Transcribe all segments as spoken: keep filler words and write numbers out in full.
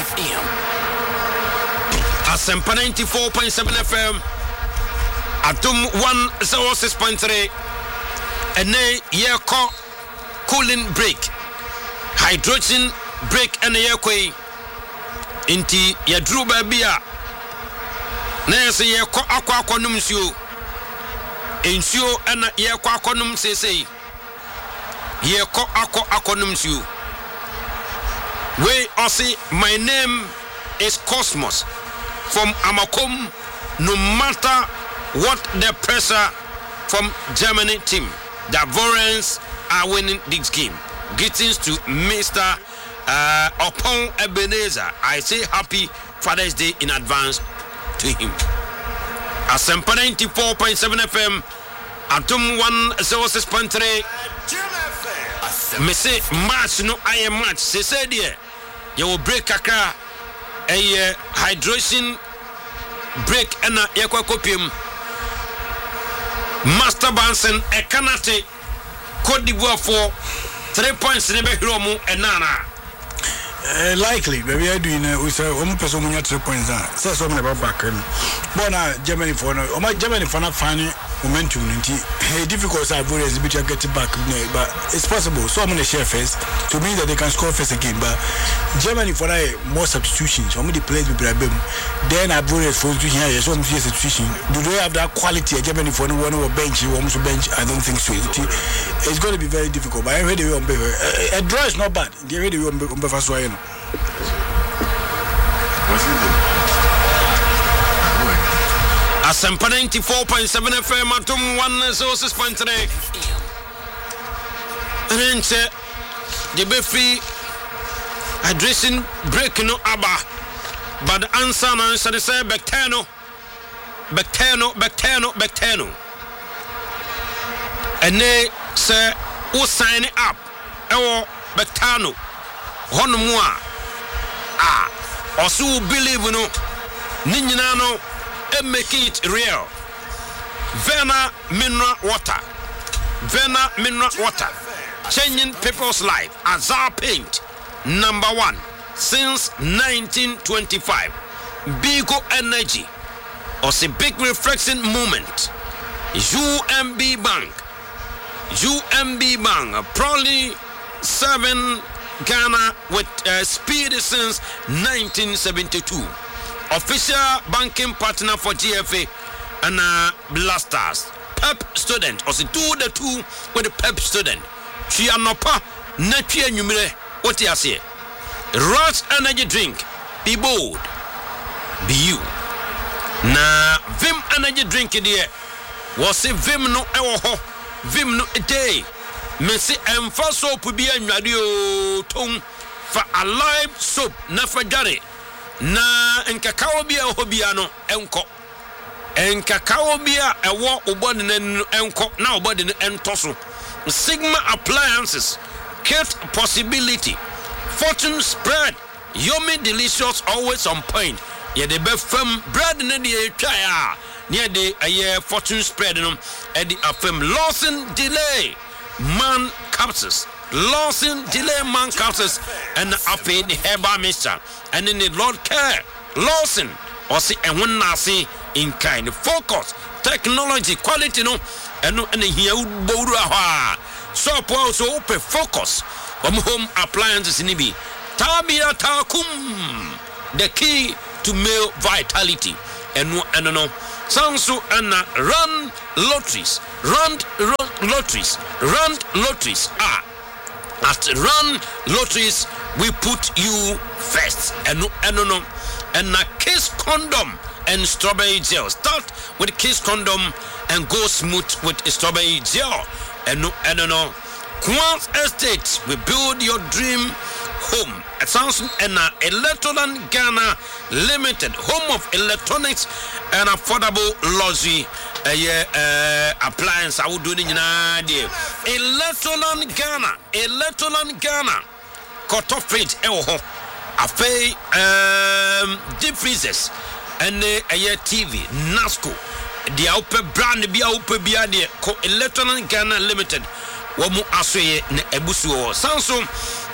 F M. Asempa ninety-four point seven F M. Atum one oh six point three. And then ye call cooling break. Hydrogen break and ye kwe. Inti ye drew babia. Nese ye ko akwa akwa num nsuo. Nsuo ana ye ko akwa num sesei. Ye ko akwa akwa num nsuo. We also, my name is Cosmos from Amakom. No matter what the pressure from Germany team, the Ivorians are winning this game. Greetings to Mister Uh, Opon Ebenezer. I say happy Father's Day in advance to him. Asempa ninety-four point seven F M, Atom one oh six point three. Me say match no I am match. Se say there, you will break kakra a hydration break and a yakwa copium. Master Bansen a Kanate Cote d'Ivoire for three points in the Hiromu and Nana. Uh, likely, but we are doing uh, we say one person when you three points. So so many about back. But now Germany for now, my Germany for now finding momentum. Hey, difficult side for us to get it back, but it's possible. So many share first to mean that they can score first again. But Germany for now more substitutions. How many players will be them? Then I brought it for to here. So many substitution. Do they have that quality? Germany for one over bench, you almost bench. I don't think so. It's going to be very difficult. But I heard they will be a draw is not bad. They already will be first one. Asempa ninety-four point seven F M Atom one oh six point three. And then say the Befi addressing break no abba. But the answer now is to say Bectano Bectano Bectano Bectano. And they say who sign it up? Ewo Bectano. Honumwa. Ah, also believe no Ninjano and make it real. Vena mineral water. Vena mineral water. Changing people's life. Azar Paint. Number one. Since nineteen twenty-five. Bigo Energy. Also big reflection moment. U M B Bank. U M B Bank. Probably seven Ghana with uh, speed since nineteen seventy-two. Official banking partner for G F A and uh, Blasters. Pep student. Also do the two with the Pep student. Chianopa Natia Numere. What you say? Rush energy drink. Be bold. Be you. Na Vim energy drink there. Was a Vim no ewo. Vim no a day. Messi emfa soap bi anwade ton fa alive soap na fajare na enkakao bia hobia no enko enkakao bia ewo obode na enko na obode no entoso Sigma Appliances Kate Possibility Fortune Spread Yummy Delicious always on point ye de be fam bread na de twa ya near de aye Fortune Spread no e de afam Lawson Delay Man capsules, Lawson delay man capsules, and after the herbal mixture, and in the Lord care, Lawson, or see and one nasi in kind focus, technology, quality, no, and no, and here Bodua, so also open focus on home appliances in Ibi, Tabia Takum, the key to male vitality, and no, and no. Sansu and run lotteries, run, run lotteries, run lotteries. Ah, at run lotteries, we put you first. And no, and no, no, and a Kiss condom and strawberry gel. Start with Kiss condom and go smooth with strawberry gel. And no, and no, Quant Estate, we build your dream home. At Samsung and uh, Electroland Ghana Limited, home of electronics and affordable luxury uh, yeah, uh, appliance. I would do it in idea. Electroland Ghana, Electroland Ghana, cut off it, eh, a fay um, deep freezers and a uh, T V, Nasco, the open brand, the open beer, Electroland Ghana Limited. Wamu aswe ne ebusu Samsung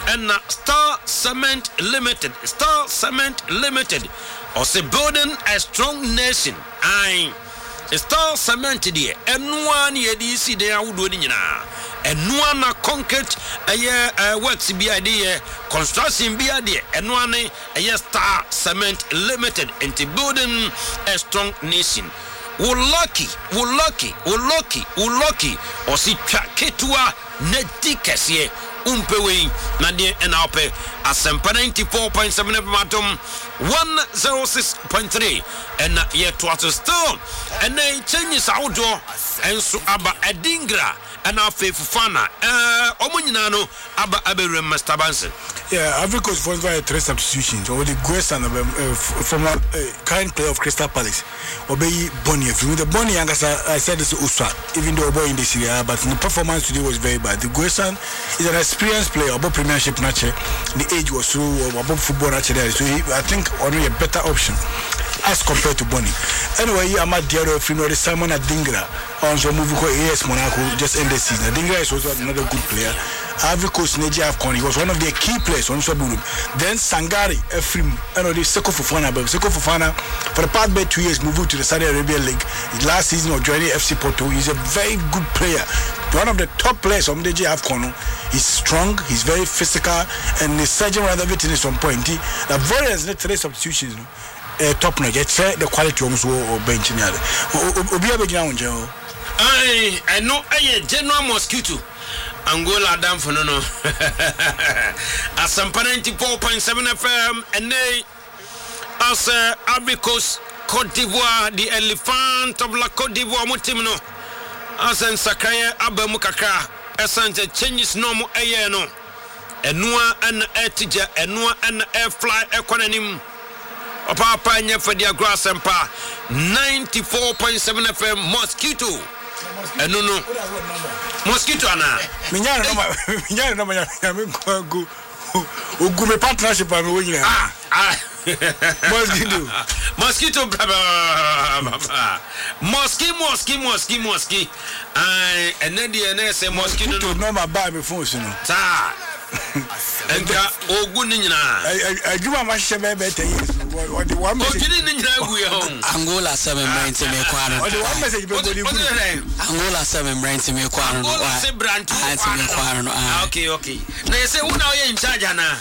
and Star Cement Limited. Star Cement Limited. Also building a strong nation. I Star Cement dear. And one year D C they are doing now. And one concrete a year works be idea. Construction be idea. And one a year Star Cement Limited into building a strong nation. We lucky, we lucky, we lucky, we lucky. Or see Ketua Nedikes umpewe na die enape asempa ninety-four point seven F M atom one oh six point three and yet what still and then changes outdoor and so aba adingra and our Fufana uh omunyina no aba aberu Master Bansen. Yeah, Ivory Coast for three substitutions over the Guest and uh, from a uh, current player of Crystal Palace. Obey Bonnie. From the Bonnie, I said this Uswa, even though boy in the Syria, but the performance today was very bad. The Guest is an experienced player about Premiership nature. The age was so about football nature, so he, I think only a better option as compared to Bonnie. Anyway, I'm at the other film, the Simon Adingra on some movie called A S Monaco just ended season. Adingra is also another good player. Ivory Coast Neji Afcon, he was one of their key players on Saburu. Then Sangari, Efrim, and the Seko Fofana, but Seko Fofana for the past two years moved to the Saudi Arabia League. Last season of joining F C Porto, he's a very good player. One of the top players on Neji Afcon. He's strong, he's very physical, and the surgeon rather everything is on point. The various three substitutions. Uh, top notch. It's uh, the quality almost or bench in there. Obi abegina unje o. I I know a general mosquito. Angola down for no no. Asampa ninety-four point seven F M and they as uh, Ivory Coast, Côte d'Ivoire, the elephant of la Côte d'Ivoire mutimno. As en Sakaya Abamukaka, as and changes normal air no. Enua and etija, enua and air fly economy. Papa nya for their grass and pa ninety-four point seven F M mosquito. Eh no no. Mosquito ana. Minya no ma minya no ma nya me go go me partnership am we nyina. Ah ah. Mosquito. Mosquito baba. Mosquito mosquito mosquito mosquito. Ah and then the N S mosquito no no ma buy me phone so no. Ta. Enka ogun ni nyina. Aduma ma hye be be ten years. What the one message ni nyina gu ye ho. Angola seven brand me kwano. What the one message be go dey good. Angola seven brand me kwano. Angola seven brand to kwano. Okay okay. Na you say una we in charge ana.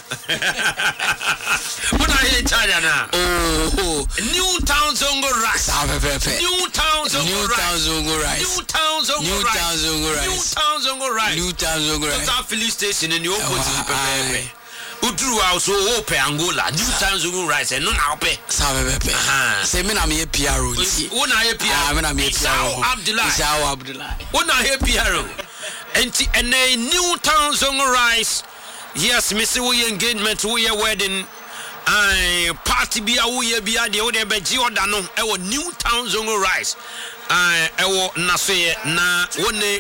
Una we in charge ana. Oh, New Town Zongo Rice. New Town Zongo Rice. New Town Zongo Rice. New Town Zongo Rice. New Town Zongo Rice. Total filling station in your Pepe. Udru also ope Angola. New Town Zongo Rice and no now pay. Sabe Pepe. Say me na me P R O. Una he P R O. Me na me P R O. Abdullah. Isao Abdullah. Una he P R O. And and a New Town Zongo Rice. Yes, Mister We engagement we wedding. I party be a we be a de o de be Jordan no e wo New Town Zongo Rice. I e wo na so ye na woni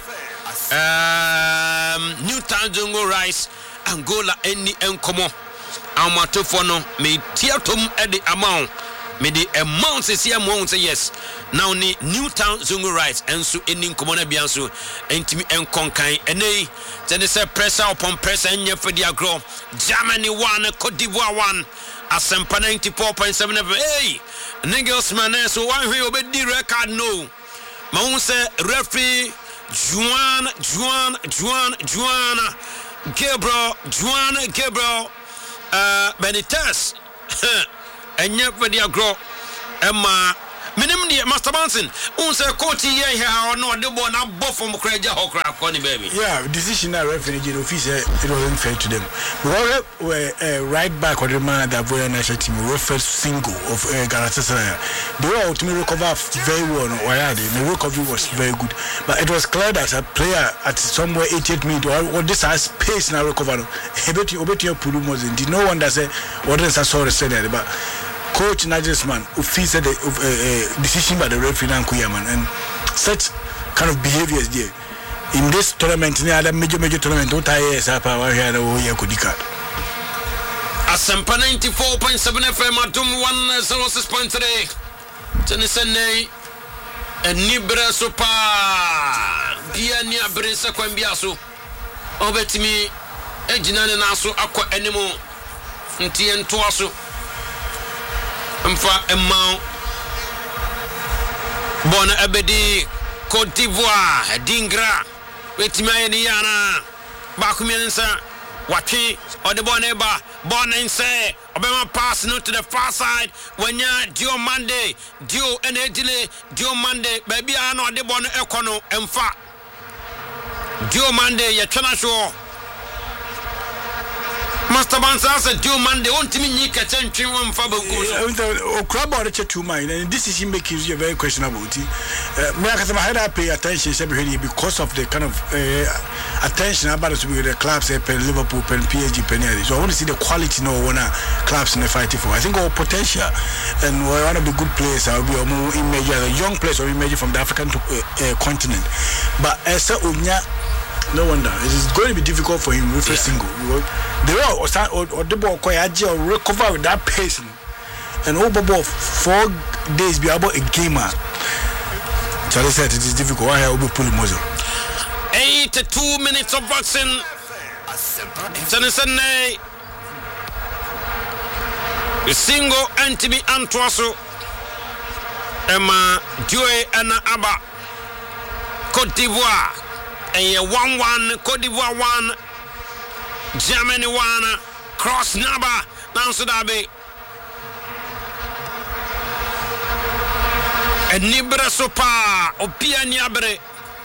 um New Town Zongo Rice Angola any enkomo amatofo no me tiatom e de amount me the amount is here amount say yes now ni New Town Zongo Rice enso eni enkomo na bia nso entimi enkonkan enei tene say pressure upon pressure enye for the agro Germany one Cote d'Ivoire one Asempa ninety-four point seven F M. Hey, niggas man, so one way obey the record no. Ma say referee Juan Juan Juan Juan Gabriel Juan Gabriel uh Benitez. And yet for the agro Emma Minim the Master Bansen, unse coach here here no the ball na both from Kraja Hokra Connie baby. Yeah, decision that referee did official it wasn't fair to them. But were uh, right back on the man that Voya national team were first single of uh, Galatasaray. They were ultimately recover very well on Oyade. The recovery was very good. But it was clear that a player at somewhere eighty-eight minutes or this has pace now recover. Obeti Obeti Pulu did no one that said what is a sorry said that but Coach Nigelsmann official the uh, uh, decision by the referee and Kuyaman and such kind of behaviors there in this tournament. Any other major major tournament, what I yes, I power here the Kudika. Asempa ninety-four point seven F M at one oh six point three. Tenisene and Nibra Sopa Dia Nia Bresa Kwambiaso. Obetimi ejina ne naso akọ animo ntie nto aso mfa emma bona abedi Côte d'Ivoire dingra wetima ni yana ba kumiensa watwe odebone ba bonense obema pass no to the far side wanya Dio Monday Dio enedile Dio Monday baby ano odebone ekono emfa Dio Monday ya twana sho Master Bansa said Dio Monday won't me nyika tentwe emfa ba ko o crab or che too mine and this is make you very questionable me akasa I had to pay attention because of the kind of uh, attention about to be the clubs uh, Liverpool pen P S G pen so I want to see the quality no one clubs in the fight for I think our potential and we want to be good players I will be more image a young players or image from the African to, uh, uh, continent but as a unya no wonder it is going to be difficult for him with a single they are or the ball or recover with that pace and over four days be about a gamer. Charlie said it is difficult. Why will be pulling muzzle? eighty-two minutes of boxing. Sunday. The single Antibi Antwaso. Emma Joy Anna Abba. Côte d'Ivoire. And one one Côte d'Ivoire one. Germany one. Cross Naba. Nansudabe. Nibra sopa opia niabre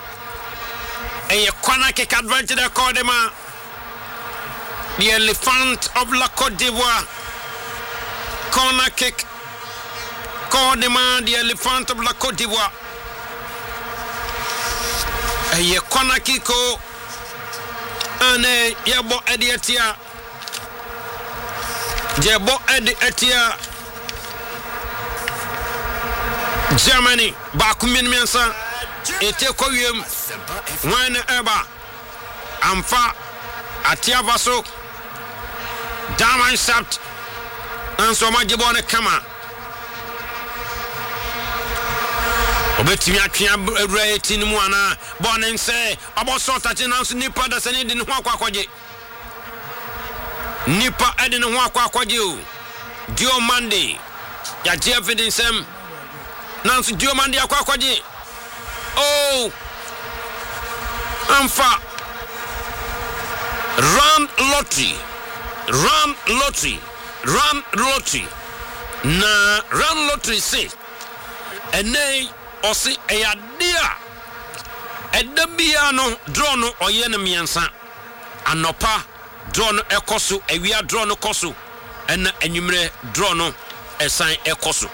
e kwana kick advantage de Kodema the elephant of la Côte d'Ivoire corner kick Kodema the elephant of la Côte d'Ivoire e kwana kiko ane yabo edietia jebo edietia Germany bakumin mensa ete koyem wana eba amfa atia vaso diamond shaft anso majibone kama obetimi atwea awura etin mu ana bonense oboso tache nanso nipa da sene de ne ho akwakoje nipa ede ne ho akwakoje o Dio Monday ya je evidence em Nancy Dio Monday akwakwaje oh amfa run lottery run lottery run lottery na run lottery say ene osi eyadia edabia no draw no oye ne miensa anopa draw no ekoso ewia draw no koso ena enwumre draw no esan ekoso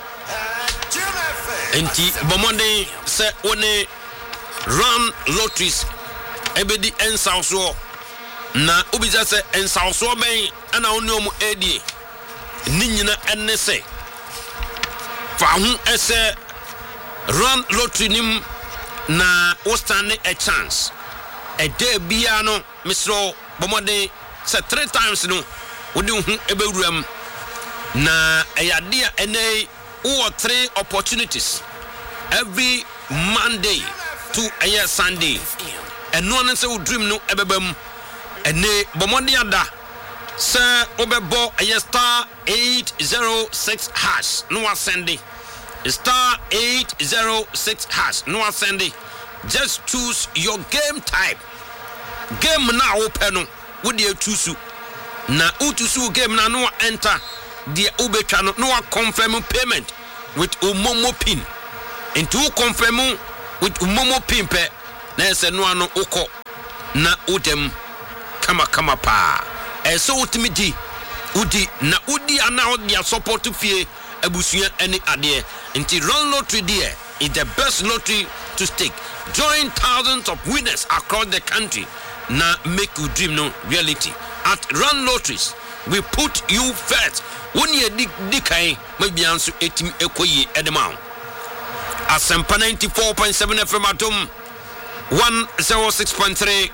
enti bomonde se one run lotteries ebedi ensauso na ubija se ensauso ben ana oniomu edie ni nyina enne se fa hu ese run lottery nim na o stand a chance e de bia no misro bomonde se three times no wodi hu ebewuram na eyade ene or three opportunities every Monday to a year Sunday and no one say we dream no ebebem and ne bomondi ada sir obebo a year star eight zero six hash no one Sunday star eight zero six hash no one Sunday just choose your game type game na open with the choose na utusu game na no enter the ubetwa no no confirm payment with umomo pin into confirm with umomo pin pe na ese no ano uko na udem kama kama pa eso utimidi udi na udi ana odi support fie abusua any ade into run lottery there is the best lottery to stake join thousands of winners across the country na make your dream no reality at Run Lotteries we put you first. When you dig dikai, maybe answer etim ekoyi edemau. Asempa ninety-four point seven F M atom one oh six point three.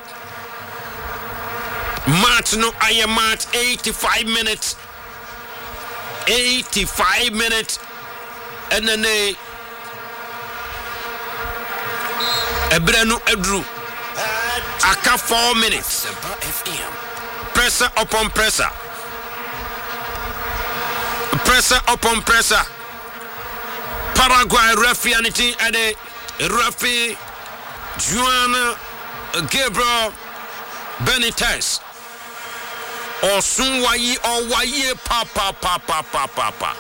Match no aye match eighty-five minutes. eighty-five minutes. And then a Ebrenu Edru. Aka four minutes. pressure upon pressure. Pressure upon pressure. Paraguay referee anything at the referee Juan Gabriel Benitez. Osun wayi o wayi pa pa pa pa pa pa pa.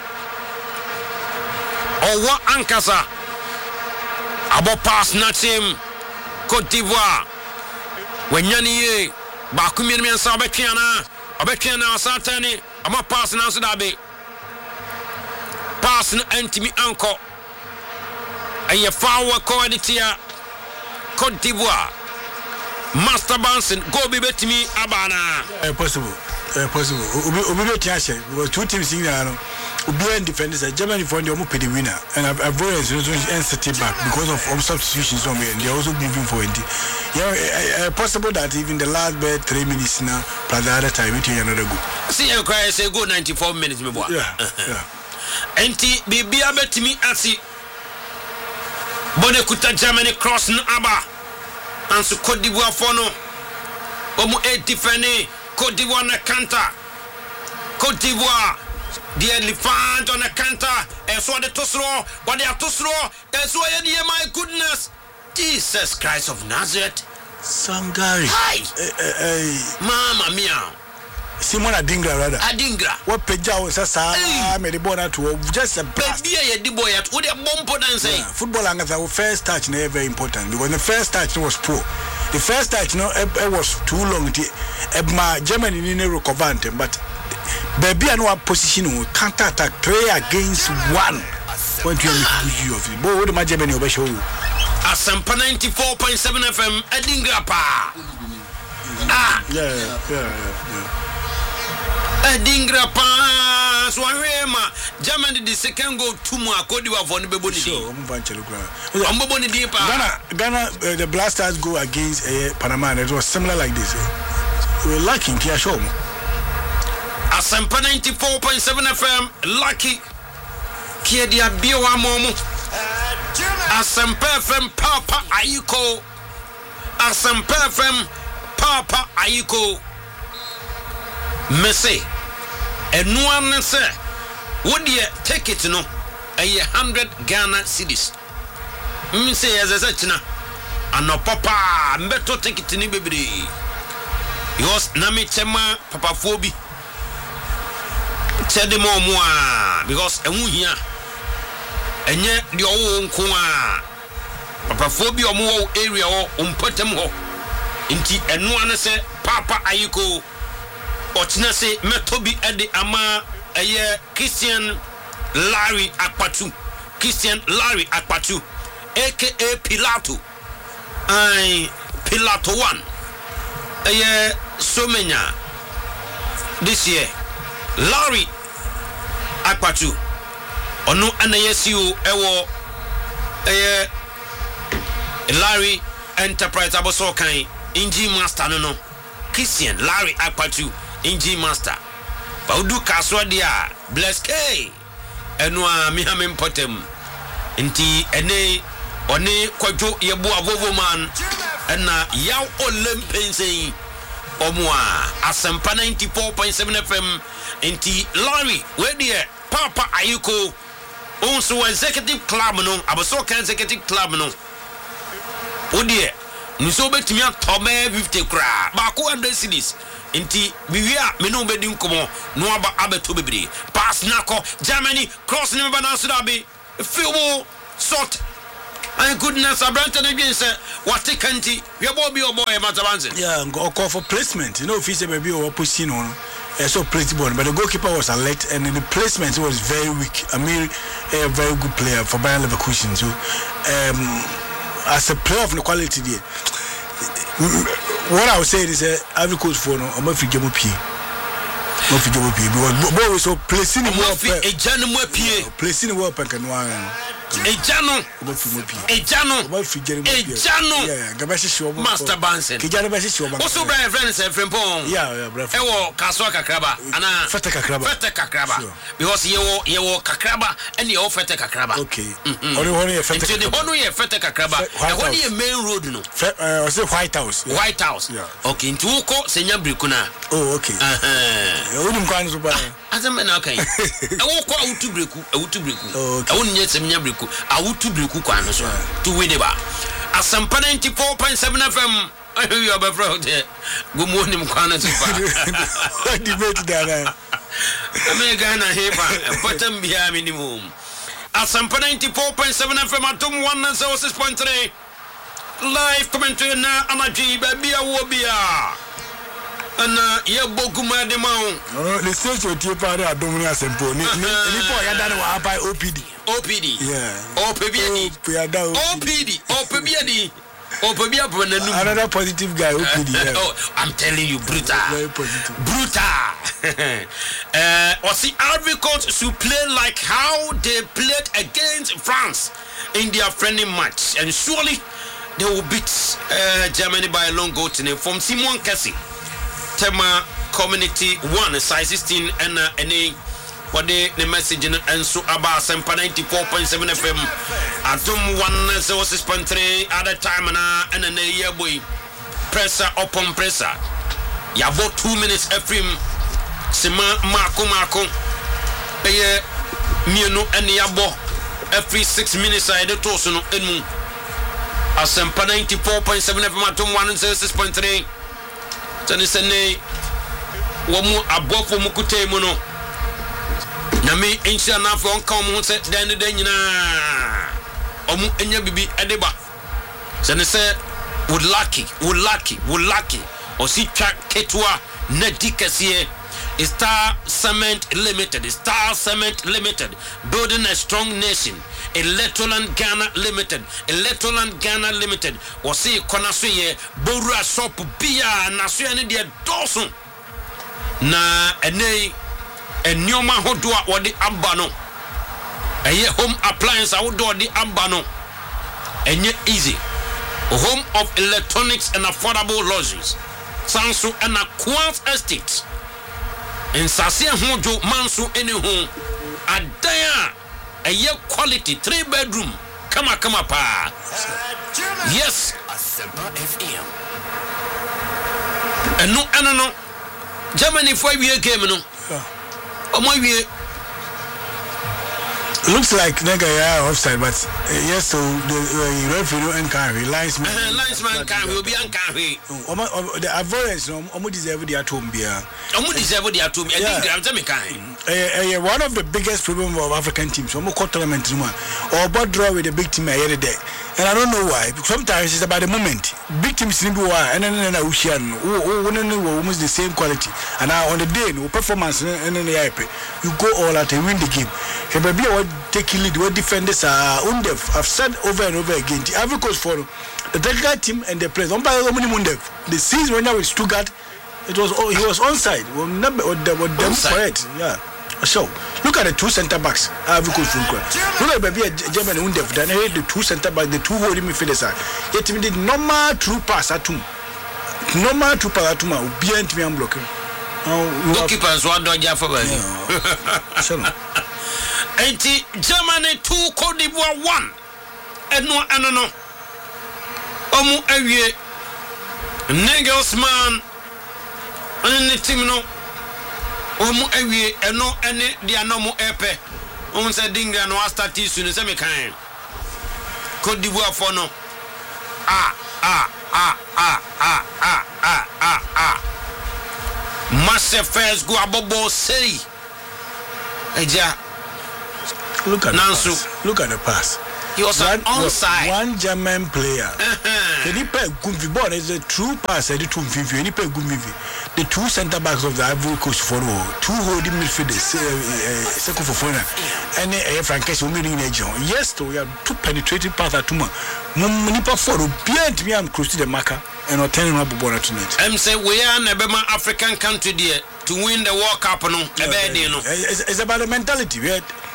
Owa ankasa. Abo pass na team Côte d'Ivoire. Wenyani ye ba kumien men sa obetwe na obetwe na asatani ama pass na so dabe. Pass na antimi anko. Aye fawa ko editia Côte d'Ivoire. Master Banson go be betimi abana. Uh, possible. Uh, possible. Obi obi betiase because two teams in there no. Obi and defenders Germany for the omo the winner and I've avoided and set it back because of um, substitutions on me and they're also moving forward. Yeah, uh, possible that even the last bit three minutes now plus the other time it another go. See you cry say go ninety-four minutes me boy. Yeah. Yeah. Enti bibia betimi asi. Bone kuta Germany cross no aba. Ansu Côte d'Ivoire for no. Omo e defending Côte d'Ivoire na counter. Côte d'Ivoire the elephant on the counter. And so the tosro, what they are tosro, and so my goodness. Jesus Christ of Nazareth. Sangari. Hi. Hey. Mama mia. Simon Adingra rather. Adingra. What Peja was a made the ball to just a blast. Baby, you did boy at what a bomb and say. Football and the first touch never very important because the first touch was poor. The first touch no it was too long. My Germany didn't recover but baby and one position counter attack three against one. What do you mean of it? But what my Germany over show? Asampa ninety-four point seven F M Adingra pa. Ah. Yeah, yeah, yeah, yeah. Adingra pa Swahema Germany the second goal two more Côte d'Ivoire for the Beboni. Sure, I'm going to look I'm Beboni di pa. Ghana, Ghana, uh, the Blasters go against uh, Panama and it was similar like this. We were lucky in Kia Show. Asampa ninety-four point seven F M lucky Kia dia biwa momo. Asampa F M Papa Ayiko. Asampa F M Papa Ayiko. Messy. And one say, would you take it no? A hundred Ghana cedis. Me say as a such na. And no papa, better take it in baby. Yours nami chema papa phobi. Tell them more because a moon here. And yet the old kwa papa phobi or more area or umpotem ho. Inti and one say, Papa Ayiko. Ochina say metobi ede ama eye Christian Larry Akpatu. Christian Larry Akpatu aka Pilato. I Pilato one. Eye Somenya this year. Larry Akpatu. Ono anayesiu ewo eye Larry Enterprise aboso kan Inji Master no no. Christian Larry Akpatu Inji Master. Baudu kaswa dia bless K. Enwa mi ha me potem. Nti ene one kwajo yebu avovo man ena yaw olempensen omwa Asampa ninety-four point seven F M. Nti Larry we there Papa Ayiko also executive club no abaso kan executive club no odie nso betimi atome fifty kra ba ko hundred cedis. Inti biwia me no bedi nkomo no aba abeto bebre pass nako Germany cross ni ba na so da be field shot and goodness abranta na bien say what kanti we bo bi obo e matabanze yeah go call for placement you know if you say maybe or pushing on uh, so play ball but the goalkeeper was alert and the placement was very weak. I mean a very good player for Bayer Leverkusen so um as a player of the quality there. What I would say is that every coach for no, I'm a figure of P. No figure of P because boy so placing the world, a general P. Placing the world, and Ejano. Ejano. Ejano. Yeah, gabashi show. Master Bansen. Kijana bashi show. Also Brian friends and friend pon. Yeah, yeah, brother. Ewo Kaswa Kakraba. Ana Fete Kakraba. Fete Kakraba. Because yewo yewo Kakraba and yewo Fete Kakraba. Okay. Only one year Fete. The one year Fete Kakraba. The one year main road no. Uh, was it White House? White House. Yeah. Okay, into uko senya brikuna. Oh, okay. Uh-huh. Only mkwani so bad. Azam na okay. Ewo kwa utu breku, utu breku. Oh, okay. Ewo nye senya breku, awutu breku kwa no so. To we deba. Asampa ninety-four point seven F M. You are before there. Good morning, Mkwana Super. What debate there? American Hepa, bottom behind minimum. Asampa ninety-four point seven F M at one oh six point three. Live commentary na Amaji Babia Wobia. And uh, yeah, Bokuma de Mount. Oh, the stage of Tipa are doing a simple. Nipo Yadano are by O P D. O P D. Yeah. O P D. O P D. O P D. Another positive guy, O P D. Yeah. Oh, I'm telling you, brutal. Very positive. Brutal. uh, was the Ivory Coast should play like how they played against France in their friendly match, and surely they will beat uh, Germany by a long goal today. From Simon Kessie, Tema Community One, size sixteen, and uh, and a what the message and so about Sempa ninety-four point seven F M. Atom one oh six point three at the time and and a year boy. Presser upon presser. Ya about two minutes Ephraim Sima Marco Marco. Eye Mieno and Yabo. Every six minutes I had to no enu. Asempa ninety-four point seven F M atom one oh six point three. Tanisene Wamu Abofo Mukute Mono. Nami insha na fo nka omo se dan dan nyina omo enya bibi edeba se ne se would lucky would lucky would lucky o si twa ketwa na dikase Star Cement Limited Star Cement Limited building a strong nation Electroland Ghana Limited Electroland Ghana Limited o si kona so ye bowura shop bia na so ne de doso na enei Enyoma hodwa wadi ambano. Eye home appliance outdoor di ambano. Enye easy. Home of electronics and affordable lodgings. Sansu and a Quant Estate. In Sasia Hojo Mansu any home. Adaya. Eye quality three bedroom. Kama kama pa. Yes. F M. And no and no. Germany five year game no. Oh my way. Looks like nigga yeah offside, but uh, yes, so the uh, referee and carry linesman. Uh, linesman carry will be on carry. Oh, the avoidance no, omo deserve the atom beer. Omo deserve the atom. I think I'm telling you, one of the biggest problems of African teams, omo quarter tournament no or board draw with the big team here today. And I don't know why. Sometimes it's about the moment. Big teams seem to why, and then I wish you almost the same quality. And now on the day, no performance, and then you go all out and win the game. Hey, baby, what take lead? What defenders are Undev? I've said over and over again. The Ivory Coast for the technical team and the players. Umpire Undev. The season when I was Stuttgart, it was he was onside. Well, never or them for it. Yeah. So look at the two centre backs. Ivory Coast full crowd. Look at baby Germany Undev. Then the two centre backs, the two holding midfielders. Yet we did normal true pass at two. Normal true pass at two. Behind me, I'm blocking. Goalkeepers one don't have for me. Enti Germany two, Cote d'Ivoire one. And no, and no. Omu ewie Nagelsmann and the team no. Omu ewie eno ene dia no mo epe. Omu se dinga no start isu ne se me kan. Cote d'Ivoire for no. Ah ah ah ah ah ah ah ah ah. Massive first go abobo say. Eja. Look at Nansu. the pass. Look at the pass. He was one, onside. One German player. Can you play Gumvi? But it's a true pass. I did two Gumvi. Any play Gumvi. The two centre backs of the Ivory Coast for two holding midfielders. Second for Fona. And a Frankes will mean in a John. Yes, we have two penetrating pass at Tuma. Munipa for behind me. I'm close to the marker and not turning up border tonight. I'm saying we are Nebema African country there to win the World Cup. No, it's about the mentality.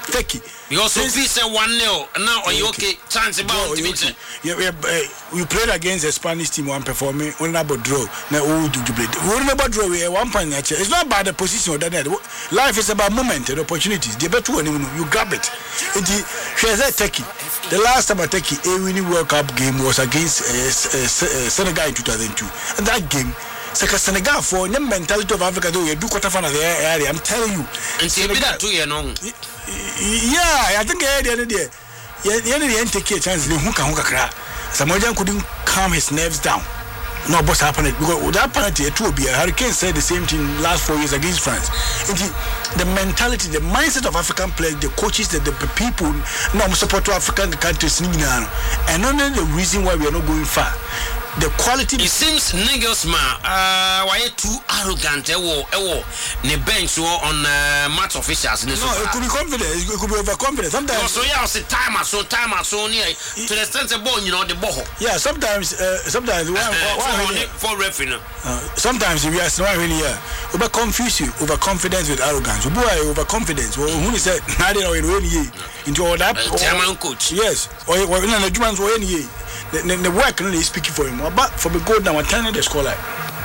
Turkey. You also feel say one nil. Now are you okay? Chance about to okay. Yeah, yeah, uh, we played against the Spanish team one performing one about draw. Now who do you play? We never draw we one point. It's not about the position or that. Life is about moment and opportunities. The better one you grab it. And the she's Turkey. The last time I Turkey a winning World Cup game was against uh, uh, uh, Senegal in two thousand two. And that game Senegal for the mentality of Africa though you do quarter final the area. I'm telling you. And Senegal two year long. Yeah, I think the other day. Yeah, the other day take a chance. The hookah hookah cry. Samojan couldn't calm his nerves down. No, what's happening? Because that penalty, it will be a Hurricane said the same thing last four years against France. And the, the mentality, the mindset of African players, the coaches, the, the people, no, I'm support to African countries, and only the reason why we are not going far. The quality. It seems niggas ma uh why too arrogant ewo ewo ne bench wo on uh, match officials no, it could be confident, it could be overconfident sometimes. So yeah, say time so time so near to the sense of ball, you know, the ball. Yeah, sometimes uh, sometimes one one for referee. Uh, sometimes if you are one really here, over confuse you, overconfidence with arrogance. Boy, overconfidence. Well, who is that? Not in any into all that. German coach. Yes. Or or in the Germans or any. The, the, the work really is speaking for him. But for the goal now, I'm telling the score like.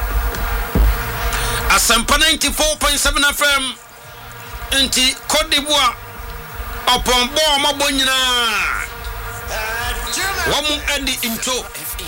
Asampa ninety-four point seven F M. Enti Côte d'Ivoire. Upon ball, my bonina. Wamu Eddie into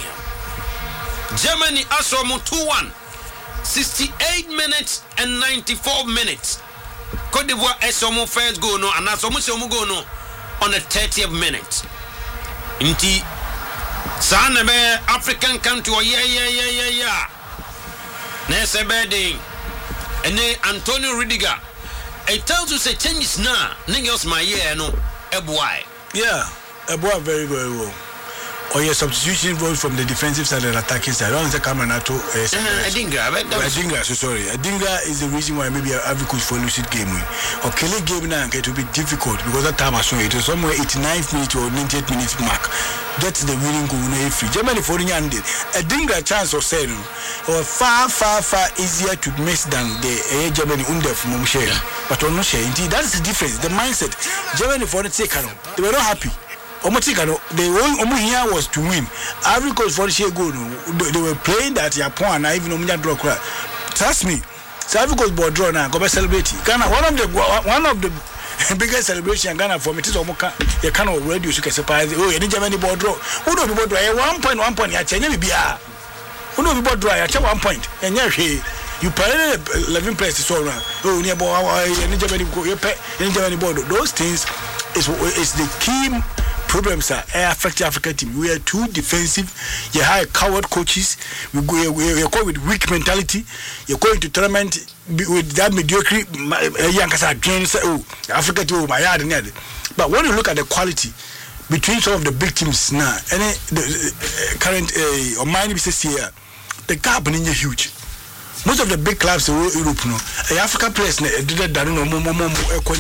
Germany Asomu two one. sixty-eight minutes and ninety-four minutes. Côte d'Ivoire Asomu first goal no, and Asomu Somu goal no on the thirtieth minute. Inti Sana be African country oh yeah yeah yeah yeah yeah. Nese bedding. Ene Antonio Rudiger. It tells you say changes now. Niggas my year no Ebuai. Yeah, Ebuai very very well. Or your substitution role from the defensive side and attacking side. I don't say Kamanato. Adingra, Adingra. So sorry. Adingra is the reason why maybe I have coach for lucid game win. Or killing game now it will be difficult because that time I saw it was somewhere eighty-ninth minute or ninety-eighth minute mark. That's the winning goal. No free. Germany for the end. Adingra chance of saying or far far far easier to miss than the uh, Germany under from Michel. But on no share. Indeed, that's the difference. The mindset. Germany for the take they were not happy. Omotikano, the only here was to win. Every coach for the share goal, they were playing that Japan, and even Omunya draw. Trust me, so every coach ball draw now. Go back celebrate. Ghana, one of the one of the biggest celebration in Ghana for me is Omoka. You cannot radio you can surprise. Oh, any Germany ball draw. Who don't ball draw? One point, one point. You change me be ah. Who don't ball draw? You change one point. And yeah, you play eleven places so around. Oh, near ball. Any Germany go. You pay any Germany ball. Those things is is the key. Problems are affect the African team. We are too defensive. You have coward coaches. We go. We are going with weak mentality. You're going to tournament with that mediocre. Young guys are against oh Africa team. My yard and that. But when you look at the quality between some of the big teams now, and the uh, current uh, or mine business here, the gap is huge. Most of the big clubs in Europe, no, African players, did that. No, more, more, more,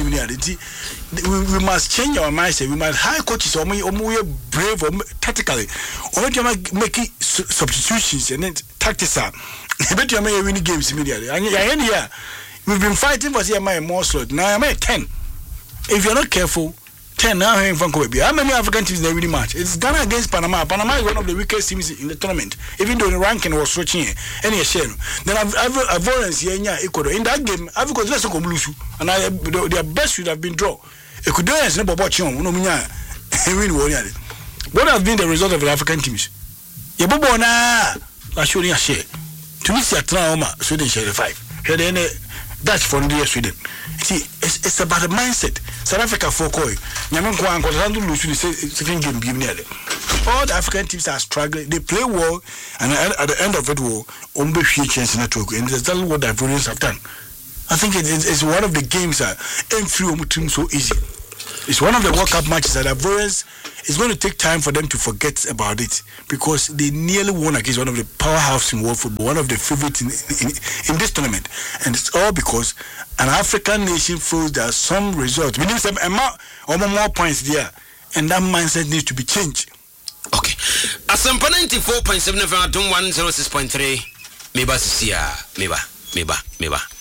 we, we must change our mindset. We must hire coaches or we are brave or tactically. Or you might make substitutions and then tactics are. I bet you may win games immediately. And here, we've been fighting for C M I more slot. Now I'm at ten. If you're not careful, ten now here in Vancouver. How many African teams they really match? It's Ghana against Panama. Panama is one of the weakest teams in the tournament. Even though the ranking was switching, any share. Then I've avoidance here in Ecuador. In that game, I've got less of Lose, and I their best should have been draw. Ecuadorians never watching. No, no, what has been the result of the African teams? Yabona, I show you a share. Tunisia trauma, Sweden share five. Here then Dutch for India, Sweden. See, it's, it's about the mindset. South Africa for Koi. Nyamanko and lose the second game. All the African teams are struggling. They play well, and at the end of it, will only chance network. And that's what the Ivorians have done. I think it, it, it's one of the games that ain't through team so easy. It's one of the World Cup matches that Ivorians it's going to take time for them to forget about it because they nearly won against one of the powerhouses in world football, one of the favorites in, in, in this tournament. And it's all because an African nation feels that some results, we need some amount or more points there, and that mindset needs to be changed. Okay. Asampa ninety-four point seven F M, one oh six point three. Meba Sisia, Meba, Meba, Meba.